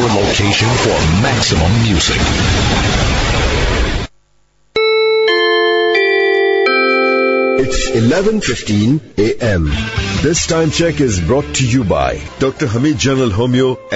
your location for maximum music. It's 11:15 a.m. This time check is brought to you by Dr. Hamid General Homeo